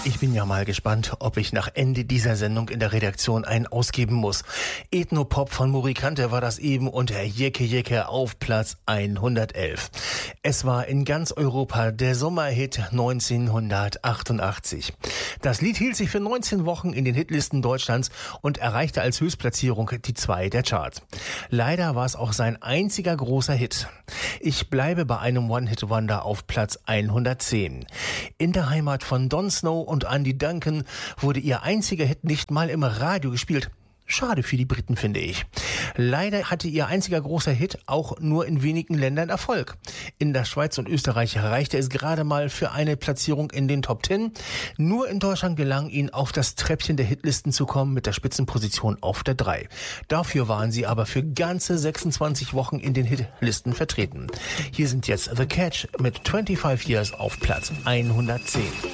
Ich bin ja mal gespannt, ob ich nach Ende dieser Sendung in der Redaktion einen ausgeben muss. Ethnopop von Murikante war das eben und der Jecke Jecke auf Platz 111. Es war in ganz Europa der Sommerhit 1988. Das Lied hielt sich für 19 Wochen in den Hitlisten Deutschlands und erreichte als Höchstplatzierung die 2 der Charts. Leider war es auch sein einziger großer Hit. Ich bleibe bei einem One-Hit-Wonder auf Platz 110. In der Heimat von Don Snow und Andy Duncan wurde ihr einziger Hit nicht mal im Radio gespielt. Schade für die Briten, finde ich. Leider hatte ihr einziger großer Hit auch nur in wenigen Ländern Erfolg. In der Schweiz und Österreich reichte es gerade mal für eine Platzierung in den Top 10. Nur in Deutschland gelang ihnen auf das Treppchen der Hitlisten zu kommen mit der Spitzenposition auf der 3. Dafür waren sie aber für ganze 26 Wochen in den Hitlisten vertreten. Hier sind jetzt The Catch mit 25 Years auf Platz 110.